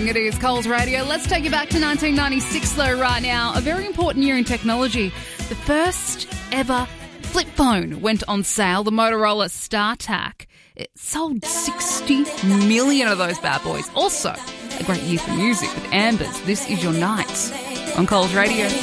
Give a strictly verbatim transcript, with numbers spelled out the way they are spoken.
morning. It is Coles Radio. Let's take you back to nineteen ninety-six, though, right now. A very important year in technology. The first ever flip phone went on sale, the Motorola StarTAC. It sold sixty million of those bad boys. Also, a great year for music with Ambers. This is Your Night on Coles Radio.